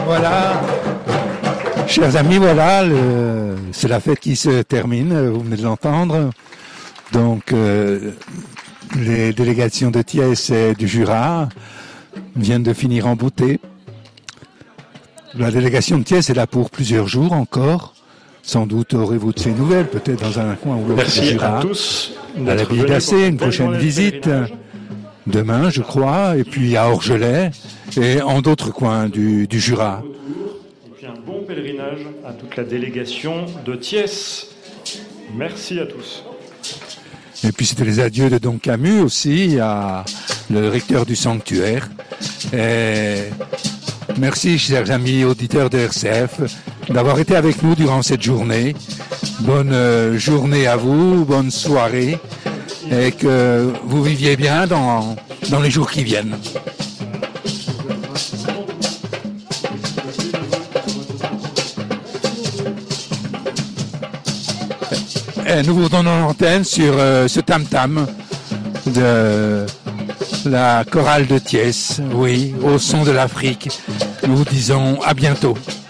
Voilà, chers amis, voilà, c'est la fête qui se termine, vous venez de l'entendre. Donc, les délégations de Thiès et du Jura viennent de finir en beauté. La délégation de Thiès est là pour plusieurs jours encore. Sans doute aurez-vous de ces nouvelles, peut-être dans un coin ou l'autre du Jura. Merci à tous. À la Ville d'Assé, une prochaine visite. Demain, je crois, et puis à Orgelet, et en d'autres coins du Jura. Et puis un bon pèlerinage à toute la délégation de Thiès. Merci à tous. Et puis c'était les adieux de Don Camus aussi, à le recteur du sanctuaire. Et merci, chers amis auditeurs de RCF, d'avoir été avec nous durant cette journée. Bonne journée à vous, bonne soirée, et que vous viviez bien dans les jours qui viennent. Et nous vous donnons l'antenne sur ce tam-tam de la chorale de Thiès, oui, au son de l'Afrique. Nous vous disons à bientôt.